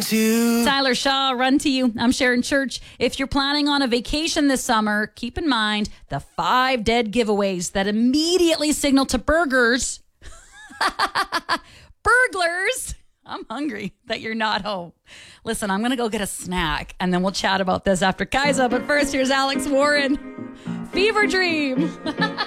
to. Tyler Shaw, Run to You. I'm Sharon Church. If you're planning on a vacation this summer, keep in mind the 5 dead giveaways that immediately signal to burglars, I'm hungry, that you're not home. Listen, I'm going to go get a snack, and then we'll chat about this after Kaisa. But first, here's Alex Warren. Fever Dream.